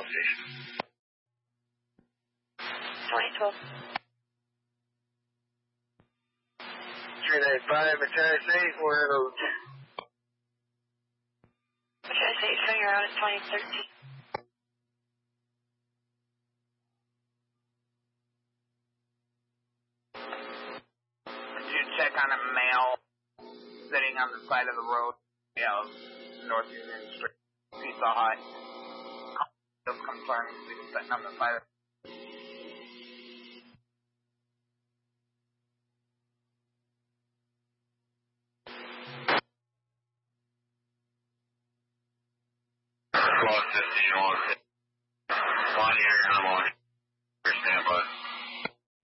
station. 2012. 395, Matthias 8, we're in route. Matthias 8, showing your route is 2013. Did you check on a male sitting on the side of the road? Yeah, North Union Street, Pizza Hut. Just confirmed he was sitting on the side of the road. Squad 15 on here, I'm on. Stand by.